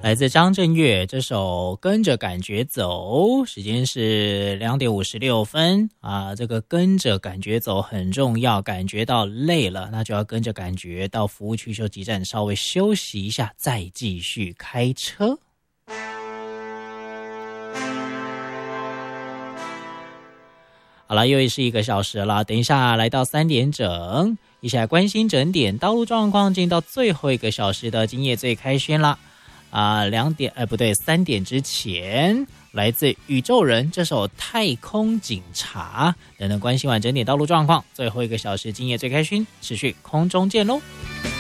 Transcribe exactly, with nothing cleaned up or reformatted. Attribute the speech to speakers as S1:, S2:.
S1: 来自张震岳这首《跟着感觉走》，时间是两点五十六分啊。这个跟着感觉走很重要，感觉到累了，那就要跟着感觉到服务区休息站稍微休息一下，再继续开车。好了，又是一个小时了，等一下来到三点整，一起来关心整点道路状况，进到最后一个小时的今夜最开心了。啊、呃，两点，哎，不对，三点之前，来自宇宙人这首《太空警察》，等等关心完整点道路状况，最后一个小时，今夜最开心，持续空中见喽。